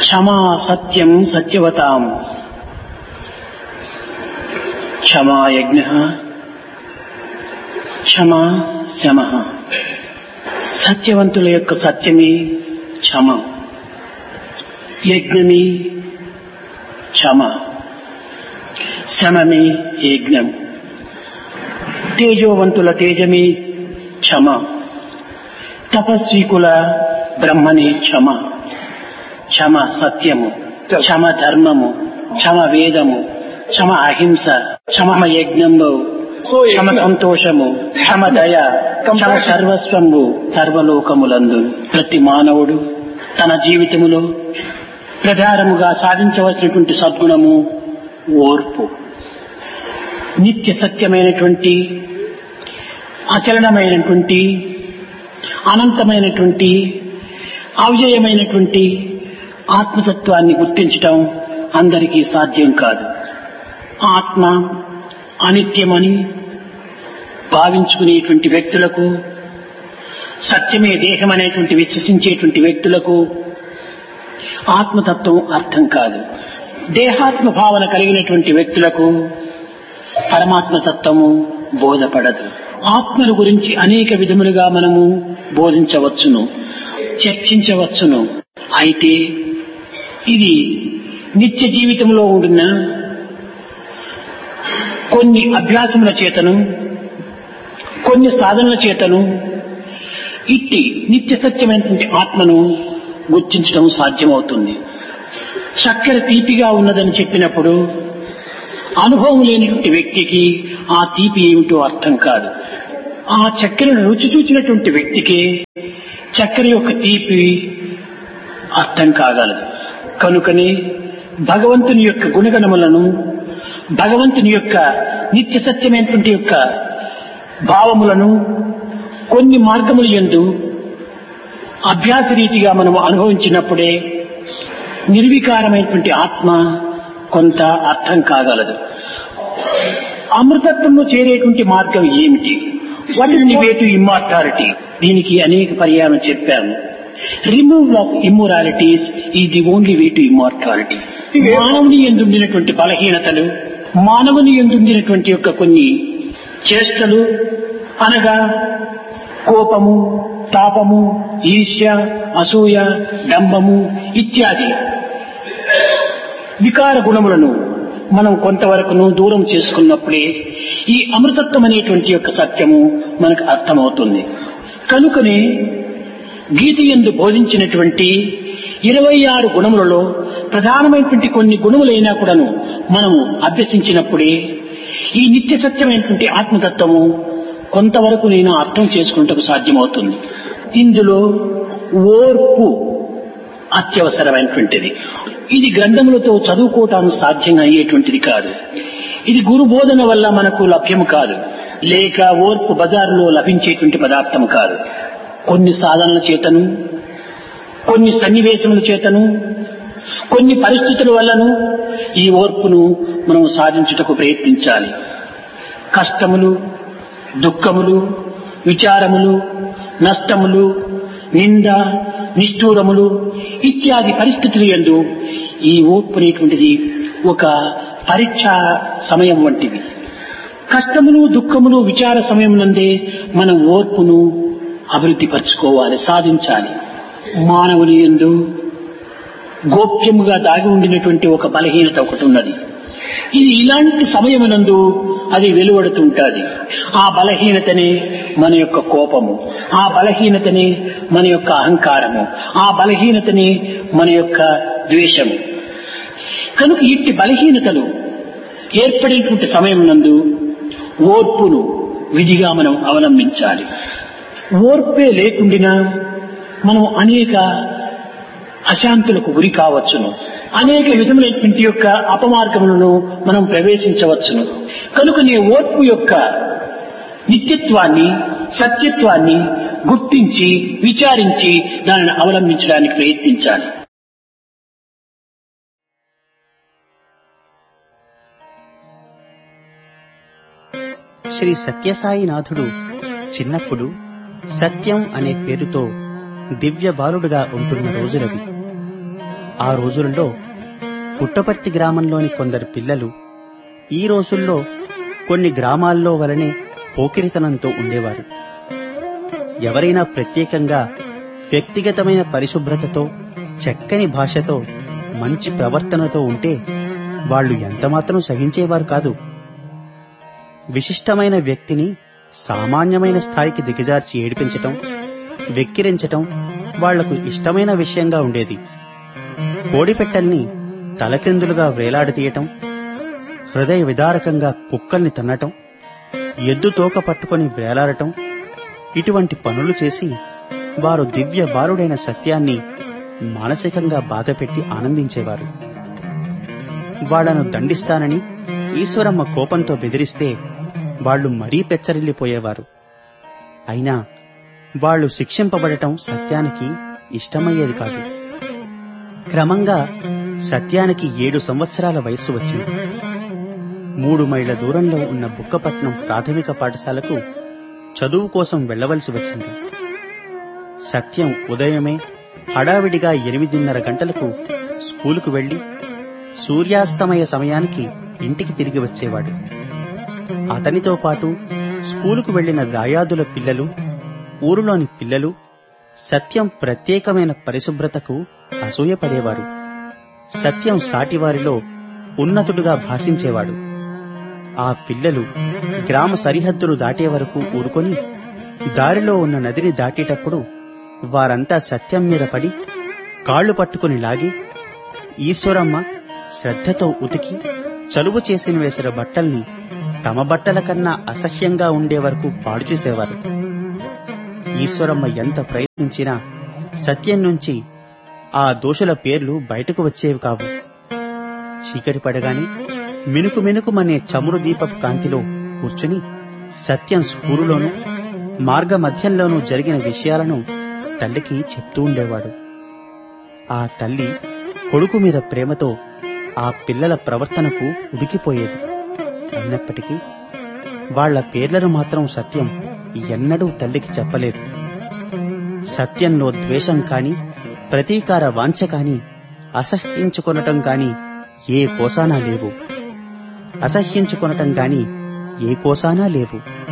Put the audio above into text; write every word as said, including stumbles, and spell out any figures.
క్షమా సత్యం సత్యవతాం, క్షమా యజ్ఞ, క్షమా శమ. సత్యవంతుల యొక్క సత్యమే క్షమ, యజ్ఞమే క్షమ, శమమే యజ్ఞం. తేజోవంతుల తేజమే క్షమ, తపస్వికుల బ్రహ్మనే క్షమ. క్షమ సత్యము, క్షమ ధర్మము, క్షమ వేదము, క్షమ అహింస, క్షమ యజ్ఞంబు, క్షమ సంతోషము, క్షమ దయ, క్షమ సర్వస్వంబు సర్వలోకములందు. ప్రతి మానవుడు తన జీవితములో ప్రధానముగా సాధించవలసినటువంటి సద్గుణము ఓర్పు. నిత్య సత్యమైనటువంటి, అచలనమైనటువంటి, అనంతమైనటువంటి, అవ్యయమైనటువంటి ఆత్మతత్వాన్ని గుర్తించటం అందరికీ సాధ్యం కాదు. ఆత్మ అనిత్యమని భావించుకునేటువంటి వ్యక్తులకు, సత్యమే దేహం అనేటువంటి విశ్వసించేటువంటి వ్యక్తులకు ఆత్మతత్వం అర్థం కాదు. దేహాత్మ భావన కలిగినటువంటి వ్యక్తులకు పరమాత్మతత్వము బోధపడదు. ఆత్మల గురించి అనేక విధములుగా మనము బోధించవచ్చును, చర్చించవచ్చును. అయితే ఇది నిత్య జీవితంలో ఉండిన కొన్ని అభ్యాసముల చేతను, కొన్ని సాధనల చేతను ఇట్టి నిత్య సత్యమైనటువంటి ఆత్మను గుర్తించడం సాధ్యమవుతుంది. చక్కెర తీపిగా ఉన్నదని చెప్పినప్పుడు అనుభవం లేనిటువంటి వ్యక్తికి ఆ తీపి ఏమిటో అర్థం కాదు. ఆ చక్కెరను రుచి చూచినటువంటి వ్యక్తికి చక్కెర యొక్క తీపి అర్థం కాగలదు. కనుకనే భగవంతుని యొక్క గుణగణములను, భగవంతుని యొక్క నిత్య సత్యమైనటువంటి యొక్క భావములను కొన్ని మార్గముల యందు అభ్యాస రీతిగా మనము అనుభవించినప్పుడే నిర్వికారమైనటువంటి ఆత్మ కొంత అర్థం కాగలదు. అమృతత్వంలో చేరేటువంటి మార్గం ఏమిటి? What is the way to immortality? దీనికి అనేక పర్యాయం చెప్పాము. Removal of immoralities is the only way to immortality. మానవుని ఎందుండినటువంటి బలహీనతలు, మానవుని ఎందుండినటువంటి యొక్క కొన్ని చేష్టలు అనగా కోపము, తాపము, ఈర్ష్య, అసూయ, డంబము ఇత్యాది వికార గుణములను మనం కొంతవరకును దూరం చేసుకున్నప్పుడే ఈ అమృతత్వం అనేటువంటి యొక్క సత్యము మనకు అర్థమవుతుంది. కనుకనే గీత యందు బోధించినటువంటి ఇరవై ఆరు గుణములలో ప్రధానమైనటువంటి కొన్ని గుణములైనా కూడాను మనము అభ్యసించినప్పుడే ఈ నిత్య సత్యమైనటువంటి ఆత్మతత్వము కొంతవరకు నేను అర్థం చేసుకుంటకు సాధ్యమవుతుంది. ఇందులో ఓర్పు అత్యవసరమైనటువంటిది. ఇది గ్రంథములతో చదువుకోవటానికి సాధ్యం అయ్యేటువంటిది కాదు. ఇది గురు బోధన వల్ల మనకు లభ్యము కాదు, లేక ఓర్పు బజారులో లభించేటువంటి పదార్థం కాదు. కొన్ని సాధనల చేతను, కొన్ని సన్నివేశముల చేతను, కొన్ని పరిస్థితుల వల్లను ఈ ఓర్పును మనం సాధించుటకు ప్రయత్నించాలి. కష్టములు, దుఃఖములు, విచారములు, నష్టములు, నింద, నిష్ఠూరములు ఇత్యాది పరిస్థితులు యందు ఈ ఓర్పు అనేటువంటిది ఒక పరీక్షా సమయం వంటివి. కష్టములు, దుఃఖములు, విచార సమయం నందే మనం ఓర్పును అభివృద్ధి పరచుకోవాలి, సాధించాలి. మానవుని యందు గోప్యముగా దాగి ఉండినటువంటి ఒక బలహీనత ఒకటి ఉన్నది. ఇది ఇలాంటి సమయమునందు అది వెలువడుతుంటుంది. ఆ బలహీనతనే మన యొక్క కోపము, ఆ బలహీనతనే మన యొక్క అహంకారము, ఆ బలహీనతనే మన యొక్క ద్వేషము. కనుక ఇట్టి బలహీనతలు ఏర్పడేటువంటి సమయం నందు ఓర్పును విధిగా మనం అవలంబించాలి. ఓర్పే లేకుండినా మనం అనేక అశాంతులకు గురి కావచ్చును, అనేక విధములైనటువంటి యొక్క అపమార్గములను మనం ప్రవేశించవచ్చును. కనుక నీ ఓర్పు యొక్క నిత్యత్వాన్ని, సత్యత్వాన్ని గుర్తించి విచారించి దానిని అవలంబించడానికి ప్రయత్నించాలి. శ్రీ సత్యసాయినాథుడు చిన్నప్పుడు సత్యం అనే పేరుతో దివ్య బాలుడుగా ఉంటున్న రోజులవి. ఆ రోజుల్లో పుట్టపర్తి గ్రామంలోని కొందరు పిల్లలు ఈ రోజుల్లో కొన్ని గ్రామాల్లో వలనే పోకిరితనంతో ఉండేవారు. ఎవరైనా ప్రత్యేకంగా వ్యక్తిగతమైన పరిశుభ్రతతో, చక్కని భాషతో, మంచి ప్రవర్తనతో ఉంటే వాళ్ళు ఎంతమాత్రం సహించేవారు కాదు. విశిష్టమైన వ్యక్తిని సామాన్యమైన స్థాయికి దిగజార్చి ఏడిపించటం, వెక్కిరించటం వాళ్లకు ఇష్టమైన విషయంగా ఉండేది. కోడిపెట్టల్ని తలకిందులుగా వ్రేలాడతీయటం, హృదయ విదారకంగా కుక్కల్ని తన్నటం, ఎద్దు తోక పట్టుకొని వ్రేలాడటం, ఇటువంటి పనులు చేసి వారు దివ్య బాలుడైన సత్యాన్ని మానసికంగా బాధపెట్టి ఆనందించేవారు. వాళ్లను దండిస్తానని ఈశ్వరమ్మ కోపంతో బెదిరిస్తే వాళ్లు మరీ పెచ్చరిల్లిపోయేవారు. అయినా వాళ్లు శిక్షింపబడటం సత్యానికి ఇష్టమయ్యేది కాదు. క్రమంగా సత్యానికి ఏడు సంవత్సరాల వయస్సు వచ్చింది. మూడు మైళ్ల దూరంలో ఉన్న బుక్కపట్నం ప్రాథమిక పాఠశాలకు చదువు కోసం వెళ్లవలసి వచ్చింది. సత్యం ఉదయమే హడావిడిగా ఎనిమిదిన్నర గంటలకు స్కూలుకు వెళ్లి సూర్యాస్తమయ సమయానికి ఇంటికి తిరిగి వచ్చేవాడు. అతనితో పాటు స్కూలుకు వెళ్లిన దాయాదుల పిల్లలు, ఊరులోని పిల్లలు సత్యం ప్రత్యేకమైన పరిశుభ్రతకు అసూయపడేవారు. సత్యం సాటివారిలో ఉన్నతుడుగా భాషించేవాడు. ఆ పిల్లలు గ్రామ సరిహద్దులు దాటే వరకు ఊరుకొని దారిలో ఉన్న నదిని దాటేటప్పుడు వారంతా సత్యం మీద పడి కాళ్లు పట్టుకుని లాగి ఈశ్వరమ్మ శ్రద్ధతో ఉతికి చలువు చేసిన వేసిన బట్టల్ని తమ బట్టల కన్నా అసహ్యంగా ఉండే వరకు పాడు చేసేవారు. ఈశ్వరమ్మ ఎంత ప్రయత్నించినా సత్యం నుంచి ఆ దోషుల పేర్లు బయటకు వచ్చేవి కావు. చీకటి పడగానే మినుకు మినుకుమనే చమురు దీపపు కాంతిలో కూర్చుని సత్యం స్కూలులోనూ మార్గ మధ్యంలోనూ జరిగిన విషయాలను తల్లికి చెప్తూ ఉండేవాడు. ఆ తల్లి కొడుకు మీద ప్రేమతో ఆ పిల్లల ప్రవర్తనకు ఉడికిపోయేది. అయినప్పటికీ వాళ్ల పేర్లను మాత్రం సత్యం ఎన్నడూ తల్లికి చెప్పలేదు. సత్యంలో ద్వేషం కాని, ప్రతీకార వాంఛ కాని, అసహ్యించుకొనటం కాని ఏ కోసానా లేవు. అసహ్యించుకొనటం కాని ఏ కోసానా లేవు.